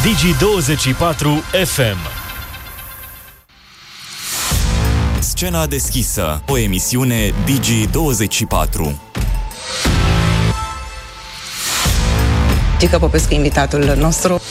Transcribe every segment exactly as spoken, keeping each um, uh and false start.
Digi douăzeci și patru F M. Scena deschisă, o emisiune Digi douăzeci și patru. Gică Popescu, invitatul nostru.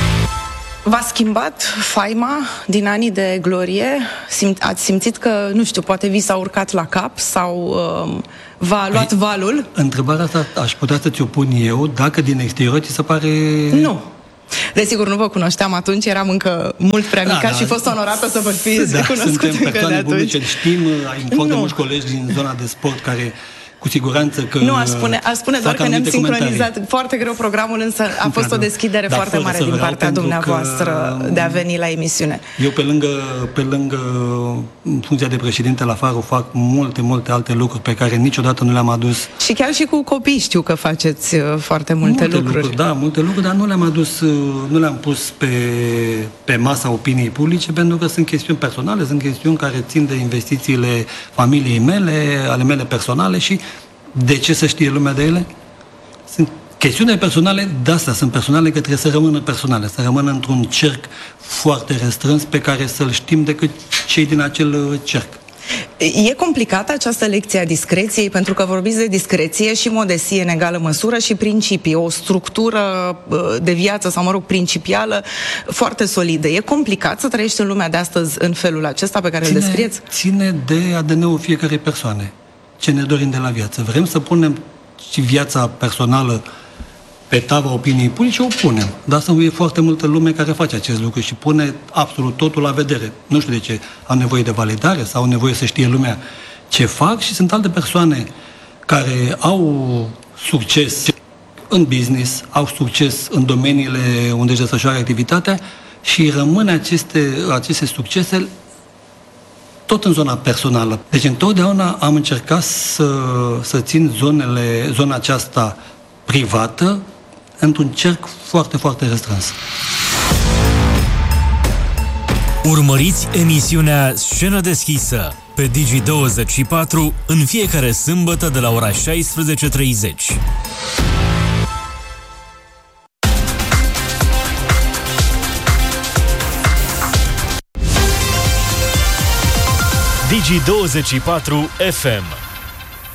V-a schimbat faima din anii de glorie? Simt, ați simțit că, nu știu, poate vi s-a urcat la cap sau uh, v-a luat Ai, valul? Întrebarea asta aș putea să ți-o pun eu, dacă din exterior ți se pare... Nu. Desigur, nu vă cunoșteam atunci, eram încă mult prea mică da, și da, fost onorată să vă fiți da, cunoscut încă de persoane atunci. Publice, știm, ai foarte mulți colegi din zona de sport care... Cu siguranță că... Nu, aș spune, aș spune doar că ne-am sincronizat foarte greu programul, însă a fost o deschidere da, foarte mare din partea dumneavoastră că... de a veni la emisiune. Eu, pe lângă, pe lângă funcția de președinte la Faro, fac multe, multe alte lucruri pe care niciodată nu le-am adus. Și chiar și cu copii știu că faceți foarte multe, multe lucruri. lucruri. Da, multe lucruri, dar nu le-am adus, nu le-am pus pe, pe masa opiniei publice, pentru că sunt chestiuni personale, sunt chestiuni care țin de investițiile familiei mele, ale mele personale și de ce să știe lumea de ele? Sunt chestiuni personale, de astea sunt personale, că trebuie să rămână personale, să rămână într-un cerc foarte restrâns pe care să-l știm decât cei din acel cerc. E complicată această lecție a discreției, pentru că vorbiți de discreție și modestie în egală măsură și principii, o structură de viață sau, mă rog, principială foarte solidă. E complicat să trăiești în lumea de astăzi în felul acesta pe care ține, îl descrieți? Ține de A D N-ul fiecarei persoane. Ce ne dorim de la viață. Vrem să punem și viața personală pe tava opiniei publice, o punem. Dar să e foarte multă lume care face acest lucru și pune absolut totul la vedere. Nu știu de ce. Au nevoie de validare sau au nevoie să știe lumea ce fac și sunt alte persoane care au succes în business, au succes în domeniile unde își desfășoară activitatea și rămân aceste, aceste succese tot în zona personală. Deci întotdeauna am încercat să, să țin zonele, zona aceasta privată într-un cerc foarte, foarte restrâns. Urmăriți emisiunea Scenă deschisă pe Digi douăzeci și patru în fiecare sâmbătă de la ora șaisprezece treizeci. Digi douăzeci și patru F M.